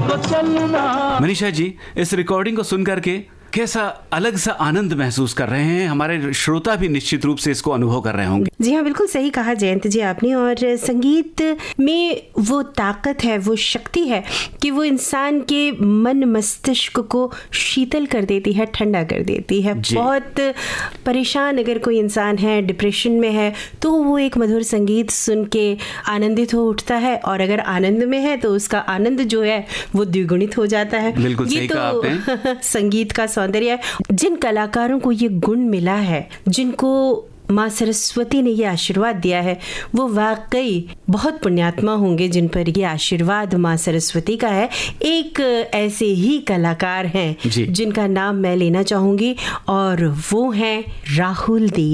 को चलना। मनीषा जी, इस रिकॉर्डिंग को सुन करके कैसा अलग सा आनंद महसूस कर रहे हैं? हमारे श्रोता भी निश्चित रूप से इसको अनुभव कर रहे होंगे। जी हाँ, बिल्कुल सही कहा जयंत जी आपने। और संगीत में वो ताकत है, वो शक्ति है कि वो इंसान के मन मस्तिष्क को शीतल कर देती है, ठंडा कर देती है। बहुत परेशान अगर कोई इंसान है, डिप्रेशन में है, तो वो एक मधुर संगीत सुन के आनंदित हो उठता है, और अगर आनंद में है तो उसका आनंद जो है वो द्विगुणित हो जाता है। बिल्कुल सही कहा आपने। संगीत का सौंदर्य। जिन कलाकारों को ये गुण मिला है, जिनको माँ सरस्वती ने ये आशीर्वाद दिया है, वो वाकई बहुत पुण्यात्मा होंगे जिन पर ये आशीर्वाद माँ सरस्वती का है। एक ऐसे ही कलाकार हैं जिनका नाम मैं लेना चाहूंगी, और वो हैं राहुल देव।